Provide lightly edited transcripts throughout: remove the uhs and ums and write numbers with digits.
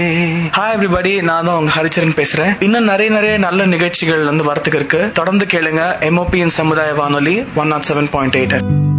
Hi everybody, நான் தான் உங்க ஹரிச்சரன் பேசுறேன். இன்னும் நிறைய நல்ல நிகழ்ச்சிகள் வரத்துக்கு இருக்கு. தொடர்ந்து கேளுங்க MOPயின் சமுதாய வானொலி 107.8.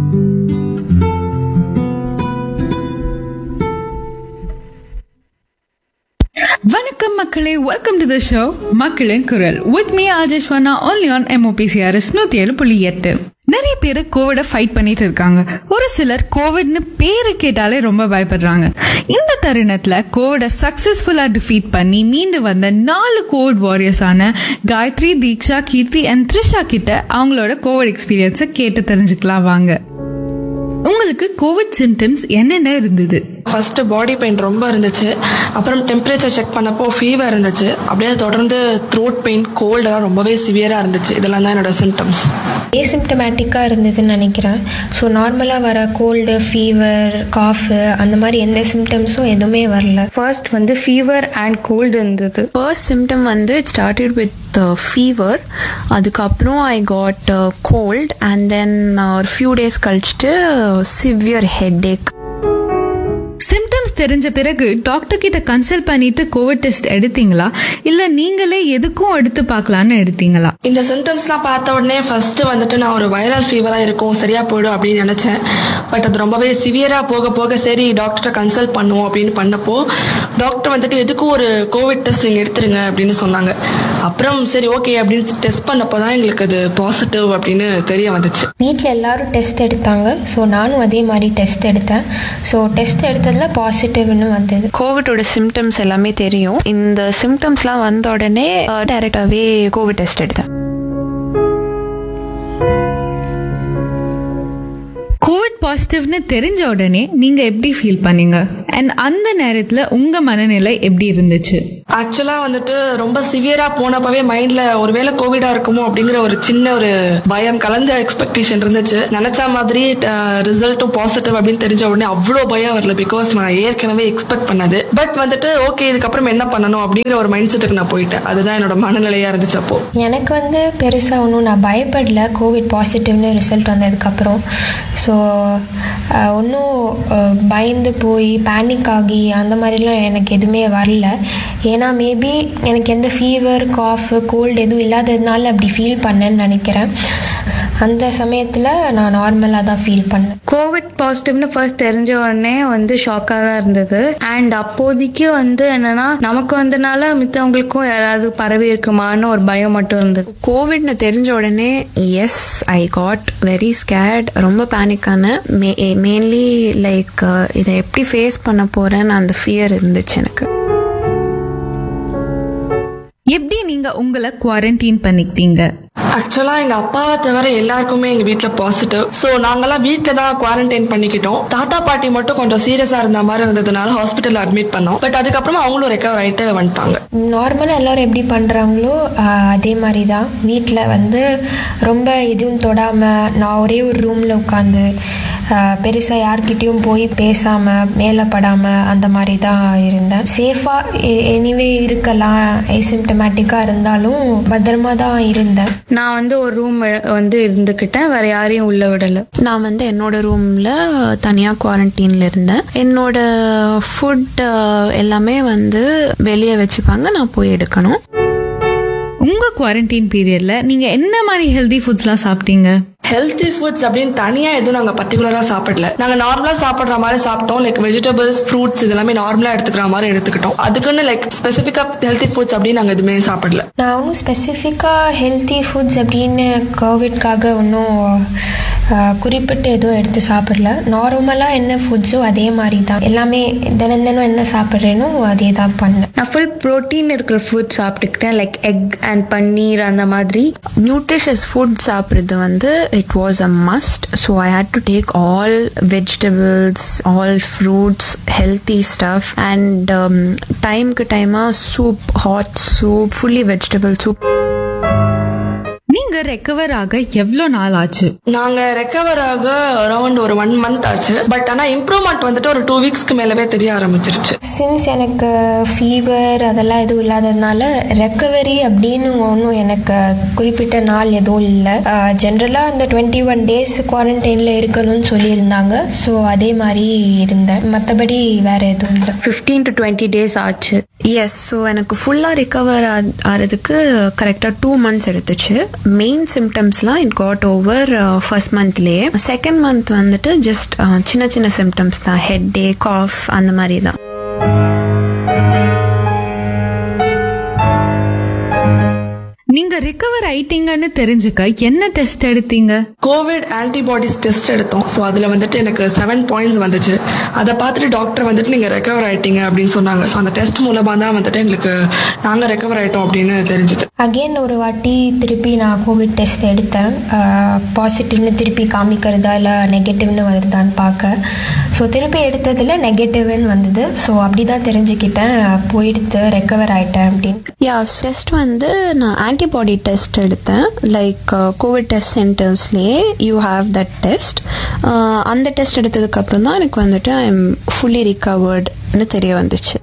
வணக்கம் மக்களே, வெல்கம் டு தி ஷோ மக்களின் குரல் with me ஆஜேஷ்வர்னா only on MOPCRS 107.8. நிறைய பேர் கோவிட ஃபைட் பண்ணிட்டு இருக்காங்க. ஒரு சிலர் கோவிட்னு பேரு கேட்டாலே ரொம்ப பயப்படுறாங்க. இந்த தருணத்துல கோவிட சக்சஸ்ஃபுல்லா டிஃபீட் பண்ணி மீண்டு வந்த 4 Covid வாரியர்ஸான Gayatri, Diksha, Keerthi and Trisha கிட்ட அவங்களோட கோவிட் எக்ஸ்பீரியன்ஸை கேட்டு தெரிஞ்சுக்கலாம் வாங்க. உங்களுக்கு கோவிட் சிம்டம்ஸ் என்னென்ன இருந்தது? ஃபர்ஸ்ட் பாடி பெயின் ரொம்ப இருந்துச்சு. அப்புறம் டெம்பரேச்சர் செக் பண்ணப்போ ஃபீவர் இருந்துச்சு. அப்படியே தொடர்ந்து த்ரோட் பெயின், கோல்டெல்லாம் ரொம்பவே சிவியரா இருந்துச்சு. இதெல்லாம் தான் என்னோட சிம்டம்ஸ். ஏசிம்டமேட்டிக்காக இருந்ததுன்னு நினைக்கிறேன். ஸோ நார்மலாக வர கோல்டு, ஃபீவர், காஃபு அந்த மாதிரி எந்த சிம்டம்ஸும் எதுவுமே வரல. ஃபர்ஸ்ட் ஃபீவர் அண்ட் கோல்டு இருந்தது. First symptom it started with fever. அதுக்கப்புறம் I got gold and then ஒரு few days கழிச்சுட்டு severe headache. Symptoms தெரிஞ்ச பிறகு டாக்டர் கிட்ட கன்சல்ட் பண்ணிட்டு கோவிட் டெஸ்ட் எடுத்தீங்களா, இல்ல நீங்களே எதுக்கும் எடுத்து பார்க்கலான்னு எடுத்தீங்களா? இந்த சிம்டம்ஸ்லாம் பார்த்த உடனே ஃபர்ஸ்ட் நான் ஒரு வைரல் ஃபீவரா இருக்கும், சரியா போயிடும் அப்படின்னு நினைச்சேன். பட் அது ரொம்பவே சிவியரா போக போக சரி டாக்டரை கன்சல்ட் பண்ணுவோம் அப்படின்னு பண்ணப்போ டாக்டர் எதுக்கும் ஒரு கோவிட் டெஸ்ட் நீங்க எடுத்துருங்க அப்படின்னு சொன்னாங்க. அப்புறம் சரி ஓகே அப்படின்னு டெஸ்ட் பண்ணப்போதான் எங்களுக்கு அது பாசிட்டிவ் அப்படின்னு தெரிய வந்துச்சு. வீட்டில் எல்லாரும் டெஸ்ட் எடுத்தாங்க. ஸோ நானும் அதே மாதிரி டெஸ்ட் எடுத்தேன். ஸோ டெஸ்ட் எடுத்ததில் பாசிட்டிவ்னு வந்தது. கோவிடோட சிம்டம்ஸ் எல்லாமே தெரியும். இந்த சிம்டம்ஸ்லாம் வந்த உடனே டைரக்டாவே கோவிட் டெஸ்ட் எடுத்தேன். கோவிட் பாசிட்டிவ்னு தெரிஞ்ச உடனே நீங்க எப்படி ஃபீல் பண்ணீங்க? அண்ட் அந்த நேரத்துல உங்க மனநிலை எப்படி இருந்துச்சு? ஆக்சுவலா ரொம்ப சிவியரா போனப்பவே மைண்ட்ல ஒருவேளை கோவிடா இருக்குமோ அப்படிங்கிற ஒரு சின்ன ஒரு பயம் கலந்த எக்ஸ்பெக்டேஷன் இருந்துச்சு. நினைச்ச மாதிரி ரிசல்ட்டும் பாசிட்டிவ் அப்படின்னு தெரிஞ்ச உடனே அவ்வளோ பயம் வரல. பிகாஸ் நான் ஏற்கனவே எக்ஸ்பெக்ட் பண்ணது. பட் ஓகே இதுக்கப்புறம் என்ன பண்ணணும் அப்படிங்கிற ஒரு மைண்ட் செட்டுக்கு நான் போயிட்டேன். அதுதான் என்னோட மனநிலையா இருந்துச்சு. அப்போ எனக்கு பெருசா ஒன்றும் நான் பயப்படல கோவிட் பாசிட்டிவ்னு ரிசல்ட் வந்ததுக்கப்புறம். ஸோ ஒன்றும் பயந்து போய் பேனிக் ஆகி அந்த மாதிரிலாம் எனக்கு எதுவுமே வரல. ஏன்னா மேபி எனக்கு எந்த ஃபீவர், காஃப், கோல்டு எதுவும் இல்லாததுனால அப்படி ஃபீல் பண்ணேன்னு நினைக்கிறேன். அந்த சமயத்தில் நான் நார்மலாக தான் ஃபீல் பண்ணேன். கோவிட் பாசிட்டிவ்னு ஃபர்ஸ்ட் தெரிஞ்ச உடனே ஷாக்காக தான் இருந்தது. அண்ட் அப்போதைக்கு என்னன்னா நமக்கு வந்தனால மித்தவங்களுக்கும் யாராவது பரவி இருக்குமான்னு ஒரு பயம் மட்டும் இருந்தது. கோவிட்னு தெரிஞ்ச உடனே S I got very scared. ரொம்ப பேனிக் ஆனேன். மெயின்லி லைக் இதை எப்படி ஃபேஸ் பண்ண போறேன்னு அந்த ஃபியர் இருந்துச்சு எனக்கு. எப்படி நீங்க உங்களை குவாரண்டைன் பண்ணிக்கிட்டீங்க? ஆக்சுவலா எங்க அப்பாவை தவிர எல்லாருக்குமே எங்க வீட்டுல பாசிட்டிவ். சோ நாங்கெல்லாம் வீட்டுல தான் குவாரண்டைன் பண்ணிக்கிட்டோம். தாத்தா பாட்டி மட்டும் கொஞ்சம் சீரியஸா இருந்த மாதிரி இருந்ததுனால ஹாஸ்பிட்டல் அட்மிட் பண்ணோம். பட் அதுக்கப்புறமா அவங்களும் ரெக்கவர் ஆயிட்டு வந்துட்டாங்க. நார்மலாக எல்லாரும் எப்படி பண்ணுறாங்களோ அதே மாதிரி தான் வீட்டில் ரொம்ப எதுவும் தொடாமல் நான் ஒரே ஒரு ரூமில் உட்காந்து பெருசாக யார்கிட்டையும் போய் பேசாமல் மேலே படாமல் அந்த மாதிரி தான் இருந்தேன். சேஃபாக எனிவே இருக்கலாம். ஏசிம்டமேட்டிக்காக இருந்தாலும் பத்திரமா தான் இருந்தேன். நான் ஒரு ரூம் இருந்துக்கிட்டேன். வேற யாரையும் உள்ள விடல. நான் என்னோட ரூம்ல தனியா குவாரண்டைன்ல இருந்தேன். என்னோட ஃபுட் எல்லாமே வெளியே வச்சுப்பாங்க, நான் போய் எடுக்கணும். உங்க குவாரண்டைன் பீரியட்ல நீங்க என்ன மாதிரி ஹெல்தி ஃபுட்ஸ்லாம் சாப்பிட்டீங்க? ஹெல்தி ஃபுட்ஸ் அப்படின்னு தனியா எதுவும் நாங்க பர்டிகுலரா சாப்பிடல. நாங்க நார்மலா சாப்பிடுற மாதிரி சாப்பிட்டோம். லைக் வெஜிடபிள்ஸ், ஃப்ரூட்ஸ் இதெல்லாமே நார்மலா எடுத்துக்கிற மாதிரி எடுத்துக்கிட்டோம். அதுக்குன்னு லைக் ஸ்பெசிஃபிக்கா ஹெல்தி ஃபுட்ஸ் அப்படின்னு நாங்க எதுவுமே சாப்பிடல. நான் ஒன்றும் ஸ்பெசிஃபிக்காக ஹெல்த்தி ஃபுட்ஸ் அப்படின்னு கோவிட்காக ஒன்றும் குறிப்பிட்டு எதுவும் எடுத்து சாப்பிடல. நார்மலாக என்ன ஃபுட்ஸோ அதே மாதிரி தான் எல்லாமே தினம் என்ன சாப்பிட்றேனோ அதே தான் பண்ணேன். நான் ஃபுல் ப்ரோட்டீன் இருக்கிற ஃபுட் சாப்பிட்டுக்கிட்டேன். லைக் எக் அண்ட் பன்னீர் அந்த மாதிரி நியூட்ரிஷியஸ் ஃபுட் சாப்பிட்றது it was a must. So I had to take all vegetables, all fruits, healthy stuff, and time soup, hot soup, fully vegetable soup. நீங்க recover ஆக எவ்வளோ நாள் ஆச்சு? நாங்க ரெக்கவர் ஆக அரௌண்ட் ஒரு 1 month ஆச்சு. பட் ஆனா இம்ப்ரூவ்மெண்ட் வந்துட்டு ஒரு 2 weeksக்கு மேலவே தெரிய ஆரம்பிச்சிருச்சு. சின்ஸ் எனக்கு ஃபீவர் அதெல்லாம் எதுவும் இல்லாததுனால ரெக்கவரி அப்படின்னு ஒன்றும் எனக்கு குறிப்பிட்ட நாள் எதுவும் இல்லை. ஜென்ரலாக அந்த 21 days குவாரண்டைனில் இருக்கணும்னு சொல்லியிருந்தாங்க. ஸோ அதே மாதிரி இருந்தேன். மற்றபடி வேற எதுவும் இல்லை. 15 to 20 days ஆச்சு. எஸ். ஸோ எனக்கு ஃபுல்லாக ரிகவர் ஆகிறதுக்கு கரெக்டாக 2 months எடுத்துச்சு. Main சிம்டம்ஸ்லாம் it got over first மந்த்லேயே. Second month வந்துட்டு ஜஸ்ட் சின்ன சின்ன சிம்டம்ஸ் தான், ஹெட் ஏக், காஃப் அந்த மாதிரி தான். நீங்க ரிகவர் ஆயிட்டீங்கன்னு தெரிஞ்சுக்க என்ன டெஸ்ட் எடுத்தீங்க? கோவிட் ஆன்டிபாடிஸ் டெஸ்ட் எடுத்தோம். ஸோ அதில் வந்துட்டு எனக்கு 7 points வந்துச்சு. அதை பார்த்துட்டு டாக்டர் வந்துட்டு நீங்கள் ரெக்கவர் ஆயிட்டீங்க அப்படின்னு சொன்னாங்க. ஸோ அந்த டெஸ்ட் மூலமாக தான் வந்துட்டு எங்களுக்கு நாங்கள் ரெக்கவர் ஆயிட்டோம் அப்படின்னு தெரிஞ்சுது. அகெயின் ஒரு வாட்டி திருப்பி நான் கோவிட் டெஸ்ட் எடுத்தேன். பாசிட்டிவ்னு திருப்பி காமிக்கிறதா இல்லை நெகட்டிவ்னு வருதான்னு பார்க்க. ஸோ திருப்பி எடுத்ததில் நெகட்டிவ்னு வந்தது. ஸோ அப்படி தான் தெரிஞ்சுக்கிட்டேன் போயிடுத்து ரெக்கவர் ஆயிட்டேன் அப்படின்னு. யா, டெஸ்ட் வந்து நான் ஆன்டிபாடி டெஸ்ட் எடுத்தேன். Like Covid test சென்டர்ஸ்லேயே you have that test. அந்த டெஸ்ட் எடுத்ததுக்கு அப்புறம் தான் எனக்கு வந்துட்டு ஐ எம் ஃபுல்லி ரிகவர்ட்னு தெரிய வந்துச்சு.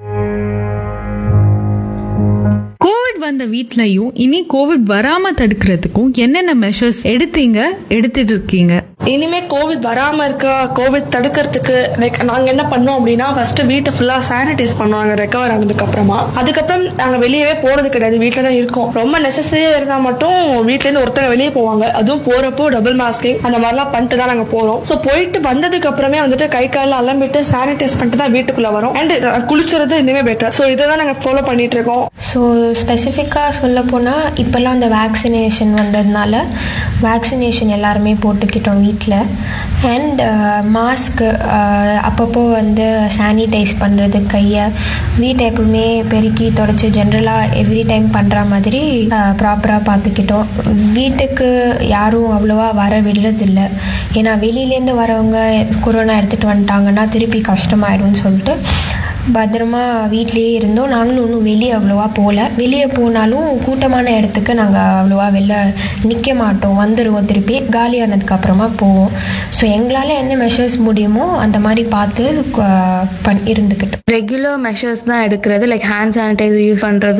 கோவிட் வந்த வீட்லயும் இனி கோவிட் வராம தடுக்கிறதுக்கும் என்னென்ன மெஷர்ஸ் எடுத்துட்டு இருக்கீங்க? இனிமே கோவிட் வராம இருக்க, கோவிட் தடுக்கிறதுக்கு நாங்க என்ன பண்ணோம் அப்படின்னா, ஃபர்ஸ்ட் வீட்டை ஃபுல்லா சானிடைஸ் பண்ணுவாங்க ரெக்கவர் ஆனதுக்கு அப்புறமா. அதுக்கப்புறம் நாங்க வெளியவே போறது கிடையாது, வீட்டுல தான் இருக்கோம். ரொம்ப நெசசரியா இருந்தா மட்டும் வீட்ல இருந்து ஒருத்தங்க வெளியே போவாங்க. அதுவும் போறப்போ டபுள் மாஸ்கிங் அந்த மாதிரிலாம் பண்ணிட்டு தான் நாங்க போறோம். ஸோ போயிட்டு வந்ததுக்கு அப்புறமே வந்துட்டு கை காலில் அலம்பிட்டு சானிடைஸ் பண்ணிட்டு தான் வீட்டுக்குள்ள வரோம். அண்ட் குளிச்சுறது இனிமே பெட்டர். ஸோ இதை தான் நாங்க ஃபாலோ பண்ணிட்டு இருக்கோம். ஸோ ஸ்பெசிஃபிக்காக சொல்ல போனால் இப்போல்லாம் அந்த வேக்சினேஷன் வந்ததுனால வேக்சினேஷன் எல்லாருமே போட்டுக்கிட்டோம் வீட்டில். அண்ட் மாஸ்க்கு அப்பப்போ வந்து சானிடைஸ் பண்ணுறது, கையை வீட்டை எப்பவுமே பெருக்கி தொடச்சி ஜென்ரலாக எவ்ரி டைம் பண்ணுற மாதிரி ப்ராப்பராக பார்த்துக்கிட்டோம். வீட்டுக்கு யாரும் அவ்வளோவா வர விடுறதில்லை. ஏன்னா வெளியிலேருந்து வரவங்க கொரோனா எடுத்துகிட்டு வந்துட்டாங்கன்னா திருப்பி கஷ்டமாயிடும்னு சொல்லிட்டு பத்திரமா வீட்லேயே இருந்தோம். நாங்களும் ஒன்றும் வெளியே அவ்வளோவா போகல. வெளியே போனாலும் கூட்டமான இடத்துக்கு நாங்கள் அவ்வளோவா வெளில நிற்க மாட்டோம், வந்துடுவோம், திருப்பி காலியானதுக்கு அப்புறமா போவோம். ஸோ எங்களால் என்ன மெஷர்ஸ் முடியுமோ அந்த மாதிரி பார்த்து இருந்துக்கிட்டோம். ரெகுலர் மெஷர்ஸ் தான் எடுக்கிறது, லைக் ஹேண்ட் சானிடைசர் யூஸ் பண்ணுறது,